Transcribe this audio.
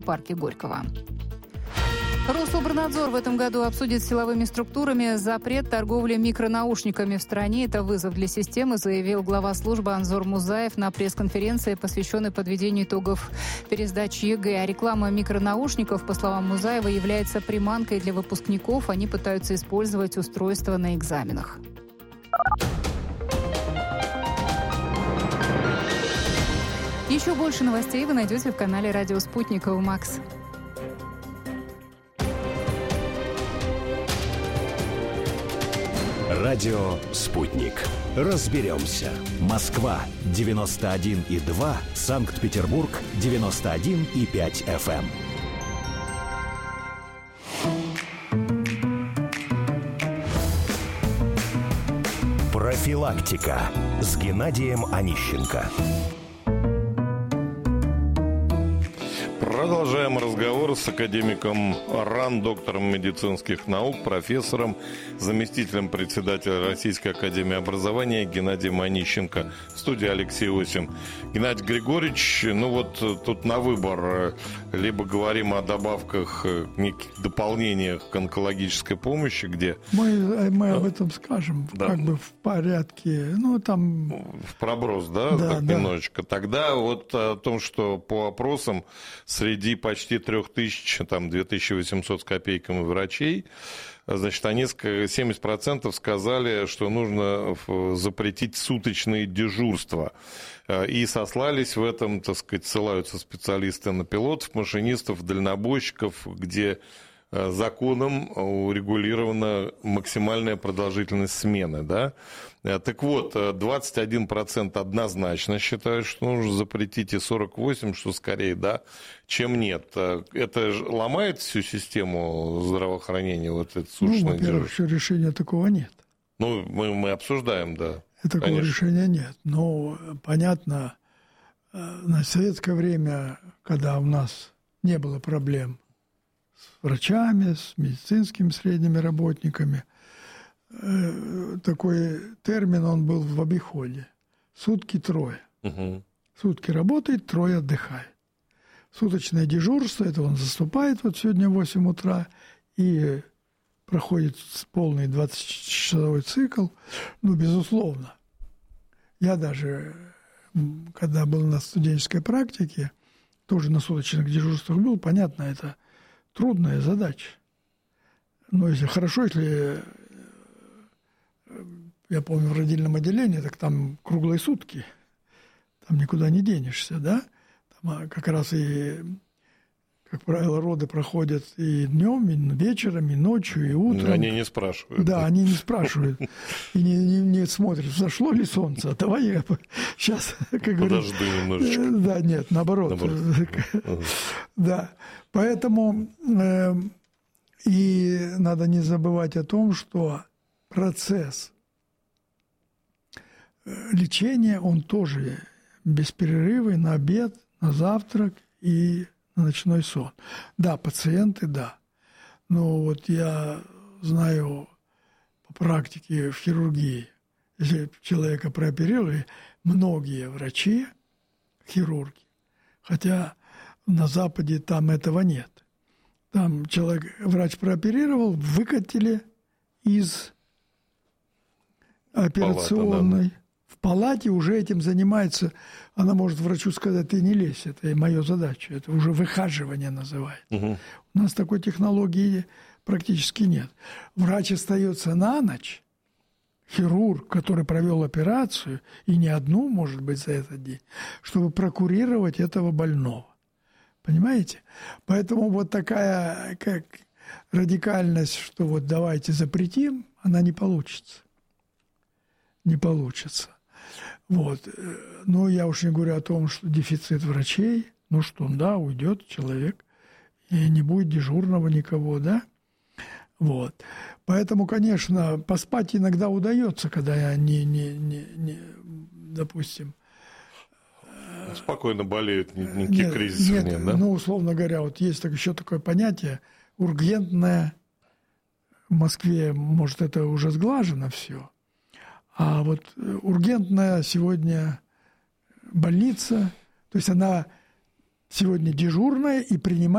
парке Горького. Рособорнадзор в этом году обсудит с силовыми структурами запрет торговли микронаушниками в стране. Это вызов для системы, заявил глава службы Анзор Музаев на пресс-конференции, посвященной подведению итогов пересдачи ЕГЭ. А реклама микронаушников, по словам Музаева, является приманкой для выпускников. Они пытаются использовать устройство на экзаменах. Еще больше новостей вы найдете в канале «Радио Спутник» и УМАКС. Радио «Спутник». Разберемся. Москва 91,2, Санкт-Петербург 91,5 FM. Профилактика с Геннадием Онищенко. Продолжаем разговор с академиком РАН, доктором медицинских наук, профессором, заместителем председателя Российской академии образования Геннадием Онищенко. В студии Алексей Осин. Геннадий Григорьевич, тут на выбор. Либо говорим о добавках, неких дополнениях к онкологической помощи, где... Мы об этом скажем, да. в порядке, там... В проброс, да, так немножечко. Тогда о том, что по опросам среди почти 3000, 2800 с копейками врачей, значит, они 70% сказали, что нужно запретить суточные дежурства. И сослались в этом, ссылаются специалисты на пилотов, машинистов, дальнобойщиков, где законом урегулирована максимальная продолжительность смены, да? Так вот, 21% однозначно считают, что нужно запретить, и 48%, что скорее да, чем нет. Это ломает всю систему здравоохранения, это суточное дежурство? Во-первых, еще решения такого нет. Мы обсуждаем, да. Такого конечно. решения нет. Но, понятно, на советское время, когда у нас не было проблем с врачами, с медицинскими средними работниками, такой термин, он был в обиходе. Сутки трое. Угу. Сутки работает, трое отдыхает. Суточное дежурство, это он заступает сегодня в 8 утра и проходит полный 20-часовой цикл. Безусловно. Я даже, когда был на студенческой практике, тоже на суточных дежурствах был, понятно, это трудная задача. Но если я помню, в родильном отделении, так там круглые сутки, там никуда не денешься, да? Там как раз и, как правило, роды проходят и днем, и вечером, и ночью, и утром. Они не спрашивают. Да, они не спрашивают. И не смотрят, взошло ли солнце. А давай я сейчас, как говорится... Подожду немножечко. Да, нет, наоборот. Да, поэтому и надо не забывать о том, что процесс лечения, он тоже без перерыва, на обед, на завтрак и на ночной сон. Да, пациенты, да. Но я знаю по практике в хирургии, если человека прооперировали, многие врачи, хирурги, хотя на Западе там этого нет. Там врач прооперировал, выкатили из операционной. В палате уже этим занимается. Она может врачу сказать: ты не лезь, это моя задача. Это уже выхаживание называют. Угу. У нас такой технологии практически нет. Врач остается на ночь, хирург, который провел операцию, и не одну, может быть, за этот день, чтобы прокурировать этого больного. Понимаете? Поэтому такая как радикальность, что давайте запретим, она не получится. Не получится. Но я уж не говорю о том, что дефицит врачей, уйдет человек, и не будет дежурного никого, да? Поэтому, конечно, поспать иногда удается, когда допустим... Спокойно болеют, никаких кризисов нет, да? Условно говоря, есть еще такое понятие ургентное. В Москве, может, это уже сглажено все. А ургентная сегодня больница, то есть она сегодня дежурная и принимает